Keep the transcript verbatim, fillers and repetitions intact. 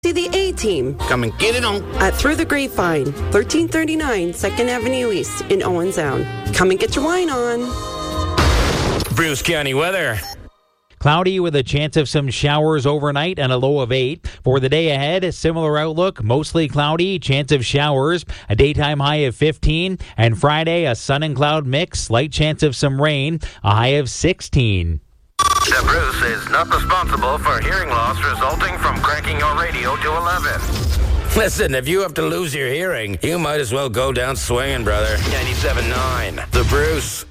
See the A-Team. Come and get it on. At Through the Grapevine, thirteen thirty-nine second Avenue East in Owen Sound. Come and get your wine on. Bruce County weather. Cloudy with a chance of some showers overnight and a low of eight. For the day ahead, a similar outlook, mostly cloudy, chance of showers, a daytime high of fifteen. And Friday, a sun and cloud mix, slight chance of some rain, a high of sixteen. The Bruce is not responsible for hearing loss resulting from cranking your radio to eleven. Listen, if you have to lose your hearing, you might as well go down swinging, brother. ninety-seven point nine. The Bruce.